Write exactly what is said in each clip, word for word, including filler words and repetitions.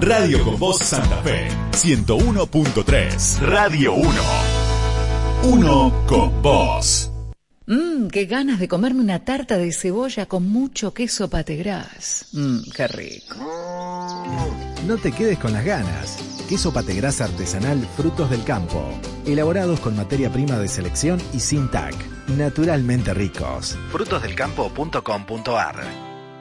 Radio con Voz Santa Fe, ciento uno punto tres. Radio uno. Uno con vos. Mmm, qué ganas de comerme una tarta de cebolla con mucho queso pategras. Mmm, qué rico. No te quedes con las ganas. Queso pategras artesanal Frutos del Campo. Elaborados con materia prima de selección y sin T A C. Naturalmente ricos. frutos del campo punto com punto a r.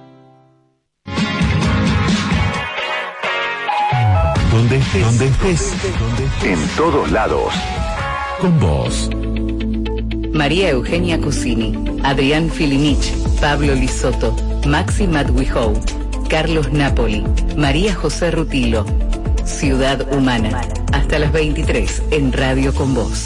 Donde estés, donde estés, donde estés, en todos lados. Con vos. María Eugenia Cusini, Adrián Filinich, Pablo Lisotto, Maxi Madwijou, Carlos Napoli, María José Rutilo. Ciudad Humana. Hasta las veintitrés en Radio con Vos.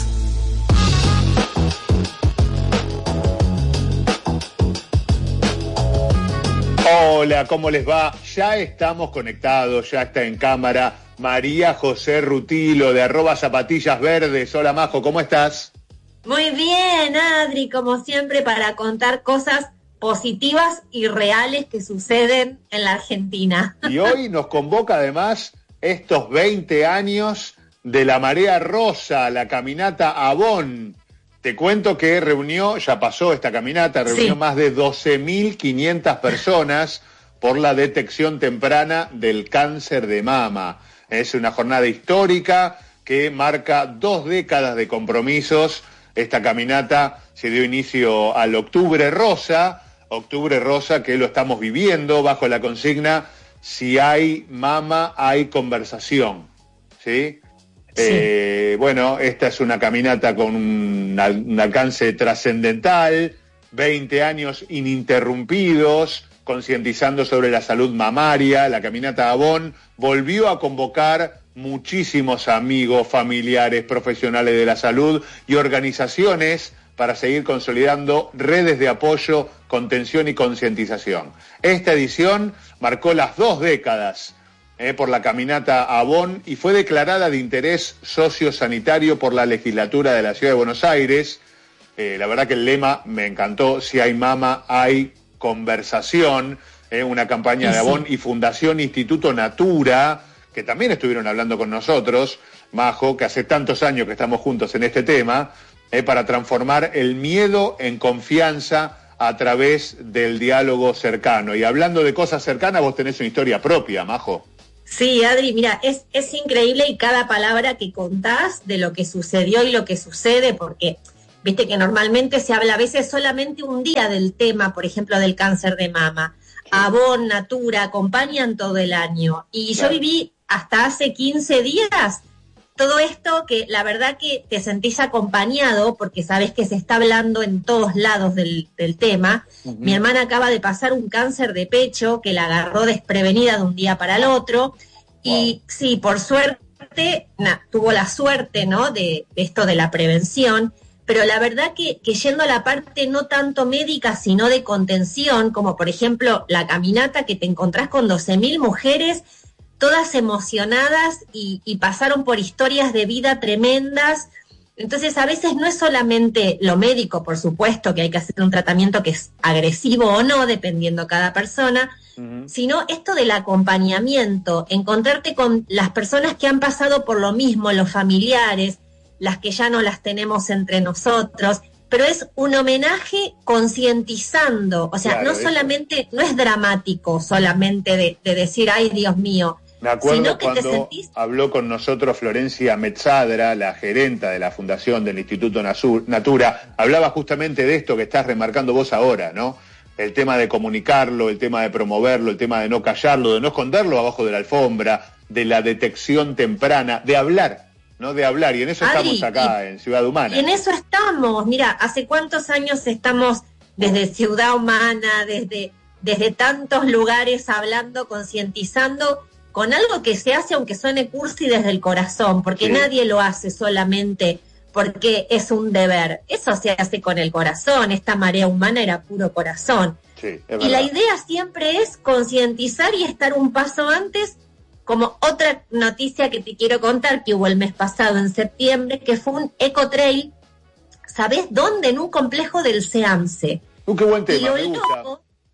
Hola, ¿cómo les va? Ya estamos conectados, ya está en cámara María José Rutilo de arroba zapatillas verdes. Hola Majo, ¿cómo estás? Muy bien, Adri, como siempre, para contar cosas positivas y reales que suceden en la Argentina. Y hoy nos convoca además estos veinte años de la Marea Rosa, la caminata Avon. Te cuento que reunió, ya pasó esta caminata, reunió sí. más de doce mil quinientas personas por la detección temprana del cáncer de mama. Es una jornada histórica que marca dos décadas de compromisos. Esta caminata se dio inicio al Octubre Rosa, Octubre Rosa que lo estamos viviendo bajo la consigna si hay mama, hay conversación, ¿sí? Sí. Eh, bueno, esta es una caminata con un, un alcance trascendental, veinte años ininterrumpidos, concientizando sobre la salud mamaria. La caminata Avon volvió a convocar muchísimos amigos, familiares, profesionales de la salud y organizaciones para seguir consolidando redes de apoyo, contención y concientización. Esta edición marcó las dos décadas eh, por la caminata Avon y fue declarada de interés sociosanitario por la legislatura de la Ciudad de Buenos Aires. Eh, la verdad que el lema me encantó: si hay mama, hay conversación. Eh, una campaña de Avon y Fundación Instituto Natura, que también estuvieron hablando con nosotros, Majo, que hace tantos años que estamos juntos en este tema, eh, para transformar el miedo en confianza a través del diálogo cercano. Y hablando de cosas cercanas, vos tenés una historia propia, Majo. Sí, Adri, mira, es, es increíble y cada palabra que contás de lo que sucedió y lo que sucede, porque viste que normalmente se habla a veces solamente un día del tema, por ejemplo, del cáncer de mama. Avon, Natura, acompañan todo el año. Y claro, yo viví hasta hace quince días todo esto que la verdad que te sentís acompañado porque sabés que se está hablando en todos lados del, del tema. Uh-huh. Mi hermana acaba de pasar un cáncer de pecho que la agarró desprevenida de un día para el otro. Wow. Y sí, por suerte, na, tuvo la suerte, ¿no?, de, de esto de la prevención. Pero la verdad que, que yendo a la parte no tanto médica, sino de contención, como por ejemplo la caminata que te encontrás con doce mil mujeres, todas emocionadas y, y pasaron por historias de vida tremendas. Entonces a veces no es solamente lo médico, por supuesto que hay que hacer un tratamiento que es agresivo o no, dependiendo cada persona, uh-huh, sino esto del acompañamiento, encontrarte con las personas que han pasado por lo mismo, los familiares, las que ya no las tenemos entre nosotros, pero es un homenaje concientizando, o sea, claro, no solamente, eso. no es dramático solamente de, de decir, ay, Dios mío. Me acuerdo sino que cuando te sentís... habló con nosotros Florencia Metzadra, la gerenta de la Fundación del Instituto Natura, hablaba justamente de esto que estás remarcando vos ahora, ¿no? El tema de comunicarlo, el tema de promoverlo, el tema de no callarlo, de no esconderlo abajo de la alfombra, de la detección temprana, de hablar. No de hablar, y en eso Adri, estamos acá y, en Ciudad Humana. Y en eso estamos, mira, ¿hace cuántos años estamos desde Ciudad Humana, desde, desde tantos lugares hablando, concientizando, con algo que se hace, aunque suene cursi, desde el corazón, porque sí. nadie lo hace solamente porque es un deber, eso se hace con el corazón, esta marea humana era puro corazón. Sí, y la idea siempre es concientizar y estar un paso antes. Como otra noticia que te quiero contar, que hubo el mes pasado, en septiembre, que fue un ecotrail, ¿sabés dónde? En un complejo del SEAMSE. Uh, qué buen tema, y lo me gusta. loco,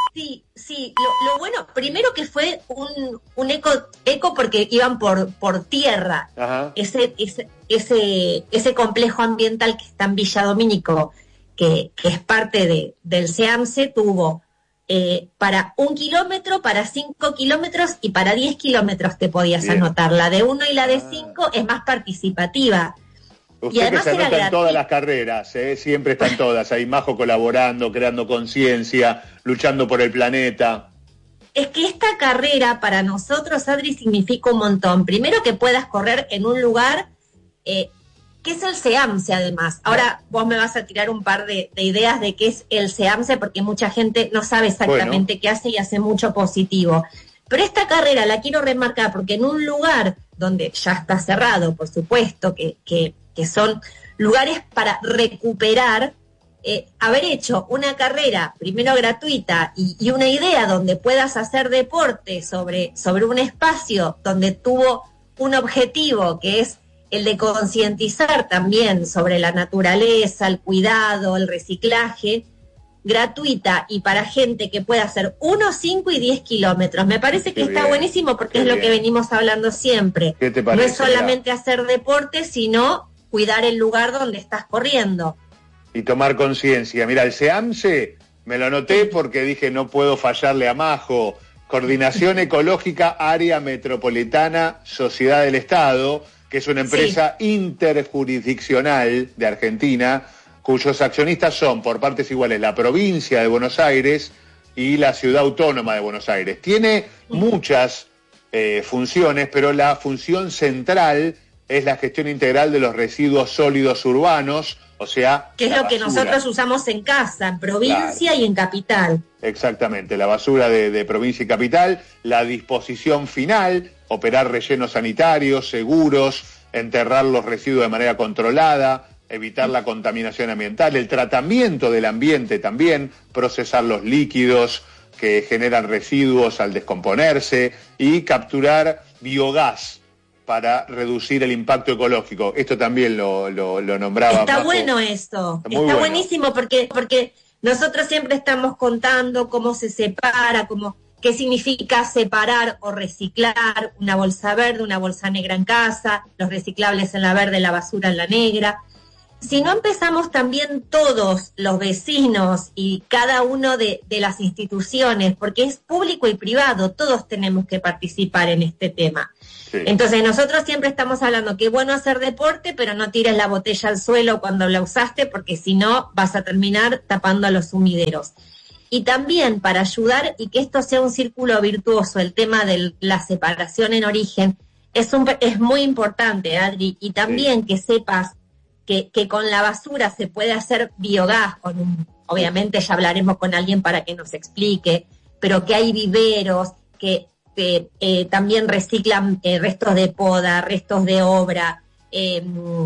Sí, sí, lo, lo bueno, primero que fue un, un eco, eco porque iban por, por tierra. Ajá. Ese, ese, ese, ese complejo ambiental que está en Villa Domínico, que, que es parte de, del SEAMSE, tuvo eh, para un kilómetro, para cinco kilómetros y para diez kilómetros te podías Bien. anotar. La de uno y la de Ah. cinco es más participativa. Usted Y además que se era anota en gratuito. todas las carreras, ¿eh? Siempre están todas, ahí Majo colaborando, creando conciencia, luchando por el planeta. Es que esta carrera para nosotros, Adri, significa un montón. Primero que puedas correr en un lugar eh, que es el SEAMSE, además. Ahora vos me vas a tirar un par de, de ideas de qué es el SEAMSE, porque mucha gente no sabe exactamente Bueno. qué hace y hace mucho positivo. Pero esta carrera la quiero remarcar porque en un lugar donde ya está cerrado, por supuesto, que, que, que son lugares para recuperar, eh, haber hecho una carrera primero gratuita y, y una idea donde puedas hacer deporte sobre, sobre un espacio donde tuvo un objetivo que es el de concientizar también sobre la naturaleza, el cuidado, el reciclaje, gratuita y para gente que pueda hacer uno, cinco y diez kilómetros. Me parece que Qué está bien, buenísimo porque qué es lo bien. que venimos hablando siempre. ¿Qué te No parece? es solamente hacer deporte, sino cuidar el lugar donde estás corriendo. Y tomar conciencia. Mira, el SEAMSE me lo anoté porque dije no puedo fallarle a Majo. Coordinación Ecológica Área Metropolitana Sociedad del Estado, que es una empresa sí. interjurisdiccional de Argentina, cuyos accionistas son por partes iguales la provincia de Buenos Aires y la ciudad autónoma de Buenos Aires. Tiene muchas eh, funciones, pero la función central es la gestión integral de los residuos sólidos urbanos, o sea, que es lo que basura. Nosotros usamos en casa, en provincia claro. y en capital. Exactamente, la basura de, de provincia y capital, la disposición final, operar rellenos sanitarios, seguros, enterrar los residuos de manera controlada, evitar la contaminación ambiental, el tratamiento del ambiente también, procesar los líquidos que generan residuos al descomponerse y capturar biogás para reducir el impacto ecológico. Esto también lo, lo, lo nombraba. Está Majo. Bueno esto, está, está bueno. buenísimo porque, porque nosotros siempre estamos contando cómo se separa, cómo, qué significa separar o reciclar una bolsa verde, una bolsa negra en casa, los reciclables en la verde, la basura en la negra. Si no empezamos también todos los vecinos y cada uno de, de las instituciones, porque es público y privado, todos tenemos que participar en este tema. Sí. Entonces nosotros siempre estamos hablando que es bueno hacer deporte, pero no tires la botella al suelo cuando la usaste, porque si no vas a terminar tapando a los sumideros. Y también para ayudar y que esto sea un círculo virtuoso, el tema de la separación en origen, es, un, es muy importante, Adri, y también sí. que sepas que, que con la basura se puede hacer biogás, con un, obviamente ya hablaremos con alguien para que nos explique, pero que hay viveros, que que eh, también reciclan eh, restos de poda, restos de obra, eh,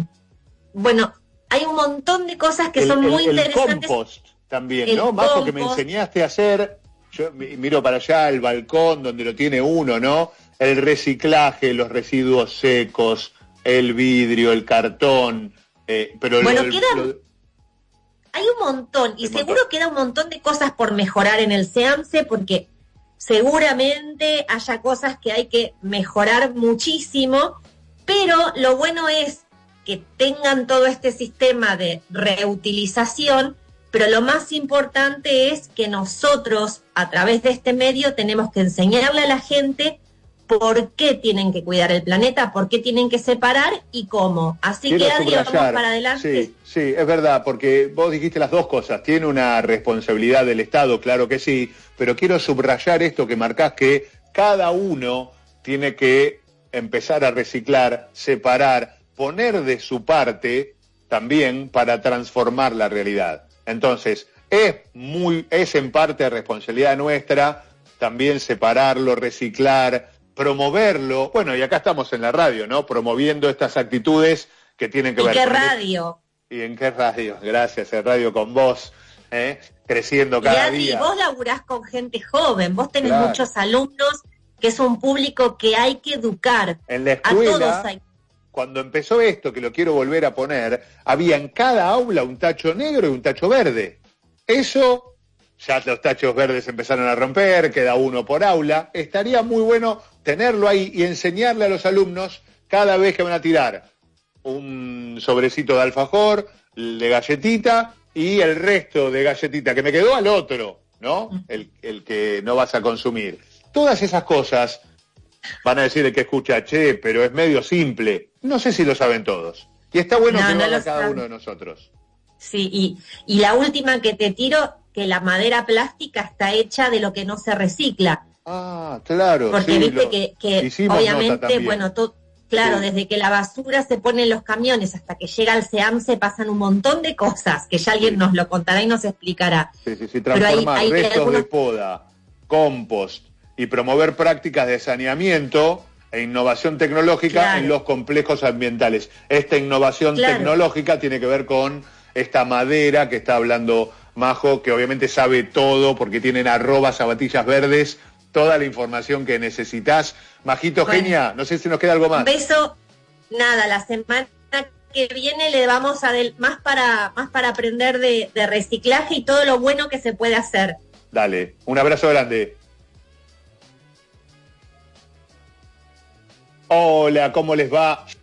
bueno, hay un montón de cosas que el, son el, muy el interesantes. Compost también, el ¿no? Majo, que me compost. enseñaste a hacer, yo miro para allá el balcón donde lo tiene uno, ¿no? El reciclaje, los residuos secos, el vidrio, el cartón, eh, pero bueno, lo, queda, lo, hay un montón, y seguro montón. queda un montón de cosas por mejorar en el SEAMSE, porque seguramente haya cosas que hay que mejorar muchísimo, pero lo bueno es que tengan todo este sistema de reutilización, pero lo más importante es que nosotros, a través de este medio, tenemos que enseñarle a la gente por qué tienen que cuidar el planeta, por qué tienen que separar y cómo. Así Quiero que, Adri, vamos subrayar. para adelante. Sí, sí, es verdad, porque vos dijiste las dos cosas. Tiene una responsabilidad del Estado, claro que sí, pero quiero subrayar esto que marcás, que cada uno tiene que empezar a reciclar, separar, poner de su parte también para transformar la realidad. Entonces, es muy, es en parte responsabilidad nuestra también separarlo, reciclar, promoverlo. Bueno, y acá estamos en la radio, ¿no? Promoviendo estas actitudes que tienen que ¿Y ver qué con... radio? ¿Y en qué radio? Gracias, en Radio con Vos, ¿eh? Creciendo cada y Adri, día. Vos laburás con gente joven, vos tenés Claro. muchos alumnos, que es un público que hay que educar. En la A escuela, todos hay... cuando empezó esto, que lo quiero volver a poner, había en cada aula un tacho negro y un tacho verde. Eso ya los tachos verdes empezaron a romper, queda uno por aula. Estaría muy bueno tenerlo ahí y enseñarle a los alumnos cada vez que van a tirar un sobrecito de alfajor, de galletita y el resto de galletita que me quedó al otro, ¿no? El, el que no vas a consumir. Todas esas cosas van a decir el que escucha, che, pero es medio simple. No sé si lo saben todos. Y está bueno no, que lo no haga lo cada saben. Uno de nosotros. Sí, y, y la última que te tiro, que la madera plástica está hecha de lo que no se recicla. Ah, claro. Porque sí, viste lo, que, que obviamente, bueno, to, claro, sí. Desde que la basura se pone en los camiones hasta que llega al SEAMSE pasan un montón de cosas, que ya alguien sí. nos lo contará y nos explicará. Sí, sí, sí, transformar hay, hay restos algunos... de poda, compost y promover prácticas de saneamiento e innovación tecnológica claro. en los complejos ambientales. Esta innovación claro. tecnológica tiene que ver con esta madera que está hablando Majo, que obviamente sabe todo porque tienen arroba zapatillas verdes, toda la información que necesitas. Majito, bueno, genia, no sé si nos queda algo más. Un beso, nada, la semana que viene le vamos a del, más para más para aprender de, de reciclaje y todo lo bueno que se puede hacer. Dale, un abrazo grande. Hola, ¿cómo les va?